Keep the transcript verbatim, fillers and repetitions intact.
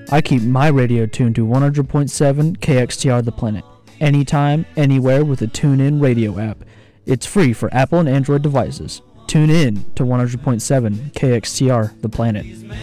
I keep my radio tuned to one hundred point seven K X T R The Planet, anytime, anywhere with the TuneIn radio app. It's free for Apple and Android devices. Tune in to one hundred point seven K X T R The Planet.